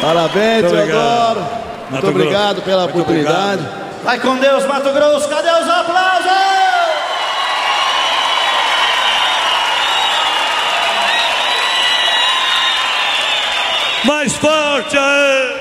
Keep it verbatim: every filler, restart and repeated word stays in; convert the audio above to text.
Parabéns, Teodoro. Muito, Muito obrigado pela Muito oportunidade. Obrigado. Vai com Deus, Mato Grosso. Cadê os aplausos? Mais forte, aê!